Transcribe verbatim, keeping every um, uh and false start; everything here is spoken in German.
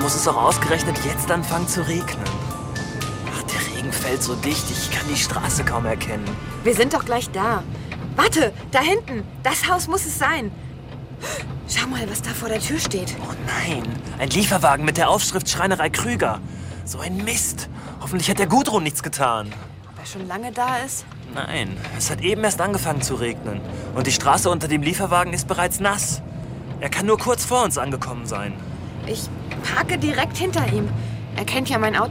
muss es auch ausgerechnet jetzt anfangen zu regnen. Ach, der Regen fällt so dicht, ich kann die Straße kaum erkennen. Wir sind doch gleich da. Warte, da hinten. Das Haus muss es sein. Schau mal, was da vor der Tür steht. Oh nein, ein Lieferwagen mit der Aufschrift Schreinerei Krüger. So ein Mist. Hoffentlich hat der Gudrun nichts getan. Ob er schon lange da ist? Nein, es hat eben erst angefangen zu regnen. Und die Straße unter dem Lieferwagen ist bereits nass. Er kann nur kurz vor uns angekommen sein. Ich parke direkt hinter ihm. Er kennt ja mein Auto